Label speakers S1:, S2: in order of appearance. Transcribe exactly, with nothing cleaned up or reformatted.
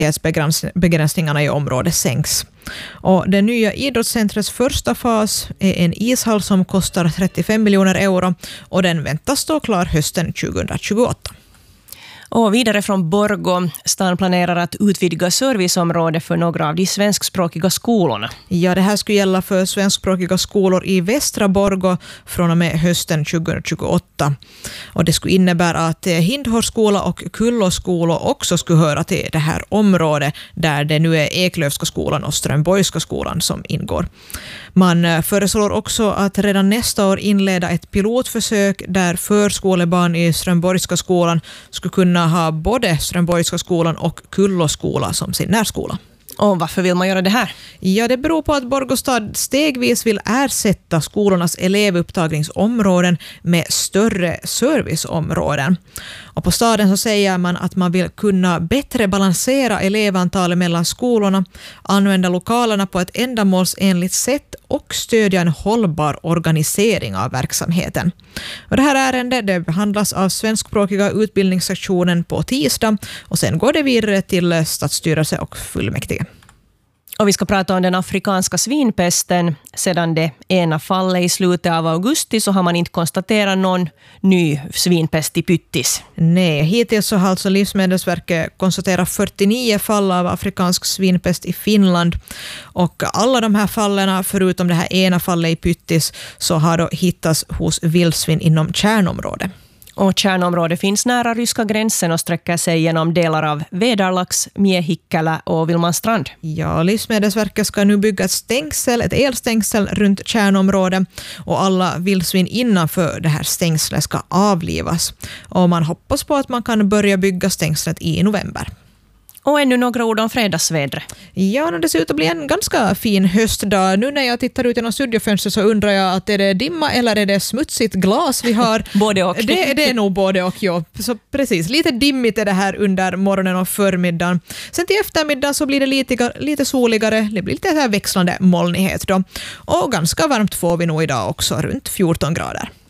S1: begränsningarna i området sänks. Och det nya idrottscentrets första fas är en ishall som kostar trettiofem miljoner euro och den väntas stå klar hösten tjugohundratjugoåtta.
S2: Och vidare från Borgå, stan planerar att utvidga serviceområde för några av de svenskspråkiga skolorna.
S1: Ja, det här skulle gälla för svenskspråkiga skolor i västra Borgå från och med hösten tjugohundratjugoåtta. Och det skulle innebära att Hindhårskola och Kulloskola också skulle höra till det här området där det nu är Eklövska skolan och Strömborgska skolan som ingår. Man föreslår också att redan nästa år inleda ett pilotförsök där förskolebarn i Strömborgska skolan skulle kunna ha både Strömborgska skolan och Kulloskola som sin närskola.
S2: Och varför vill man göra det här?
S1: Ja, det beror på att Borgostad stegvis vill ersätta skolornas elevupptagningsområden med större serviceområden. Och på staden så säger man att man vill kunna bättre balansera elevantalet mellan skolorna, använda lokalerna på ett ändamålsenligt sätt och stödja en hållbar organisering av verksamheten. Och det här ärendet det behandlas av svenskspråkiga utbildningssektionen på tisdag och sen går det vidare till stadsstyrelse och fullmäktige.
S2: Och vi ska prata om den afrikanska svinpesten. Sedan det ena fallet i slutet av augusti så har man inte konstaterat någon ny svinpest i Pyttis.
S1: Nej, hittills så har alltså Livsmedelsverket konstaterat fyrtionio fall av afrikansk svinpest i Finland. Och alla de här fallen, förutom det här ena fallet i Pyttis, så har då hittats hos vildsvin inom kärnområdet.
S2: Och kärnområdet finns nära ryska gränsen och sträcker sig genom delar av Vedarlax, Miehikkälä och Vilmanstrand.
S1: Ja, Livsmedelsverket ska nu bygga ett stängsel, ett elstängsel runt kärnområdet och alla vildsvin innanför det här stängslet ska avlivas. Och man hoppas på att man kan börja bygga stängslet i november.
S2: Och ännu några ord om fredagsvädret.
S1: Ja, det ser ut att bli en ganska fin höstdag. Nu när jag tittar ut genom studiofönstret så undrar jag att är det dimma eller är det smutsigt glas vi har?
S2: Både och.
S1: Det, det är nog både och, ja. Så precis, lite dimmigt är det här under morgonen och förmiddagen. Sen till eftermiddagen så blir det lite, lite soligare. Det blir lite här växlande molnighet då. Och ganska varmt får vi nog idag också, runt fjorton grader.